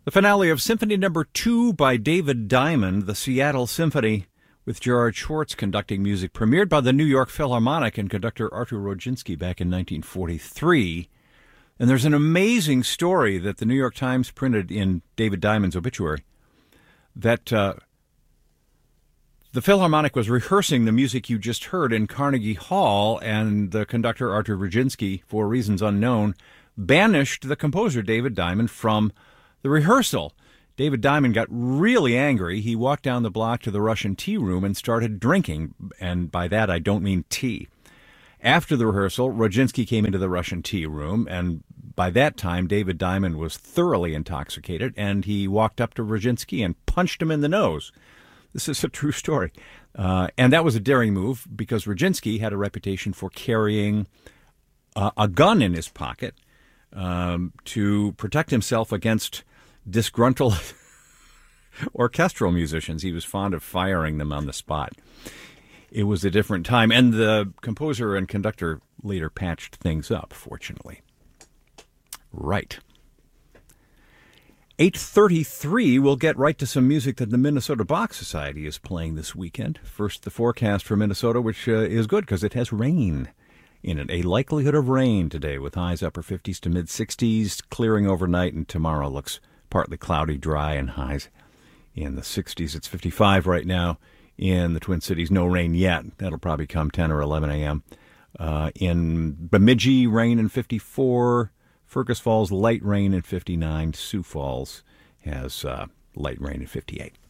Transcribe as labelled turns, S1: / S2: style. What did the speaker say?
S1: The finale of Symphony No. 2 by David Diamond, the Seattle Symphony, with Gerard Schwartz conducting music, premiered by the New York Philharmonic and conductor Artur Rodzinski back in 1943. And there's an amazing story that the New York Times printed in David Diamond's obituary, that the Philharmonic was rehearsing the music you just heard in Carnegie Hall, and the conductor, Artur Rodzinski, for reasons unknown, banished the composer, David Diamond, from the rehearsal. David Diamond got really angry. He walked down the block to the Russian tea room and started drinking, and by that I don't mean tea. After the rehearsal, Rodzinski came into the Russian tea room, and by that time David Diamond was thoroughly intoxicated, and he walked up to Rodzinski and punched him in the nose. This is a true story. And that was a daring move because Rodzinski had a reputation for carrying a gun in his pocket to protect himself against disgruntled orchestral musicians. He was fond of firing them on the spot. It was a different time, and the composer and conductor later patched things up, fortunately. Right. 8:33, we'll get right to some music that the Minnesota Bach Society is playing this weekend. First, the forecast for Minnesota, which is good because it has rain in it. A likelihood of rain today with highs upper 50s to mid-60s, clearing overnight, and tomorrow looks partly cloudy, dry, and highs in the 60s. It's 55 right now in the Twin Cities. No rain yet. That'll probably come 10 or 11 a.m. In Bemidji, rain in 54. Fergus Falls, light rain in 59. Sioux Falls has light rain in 58.